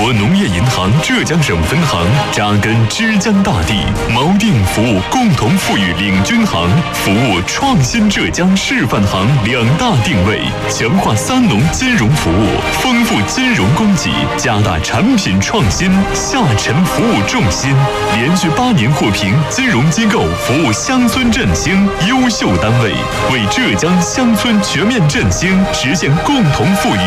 国农业银行浙江省分行扎根枝江大地，锚定服务共同富裕领军行、服务创新浙江示范行2大定位，强化三农金融服务，丰富金融供给，加大产品创新，下沉服务重心，连续8年获评金融机构服务乡村振兴优秀单位，为浙江乡村全面振兴实现共同富裕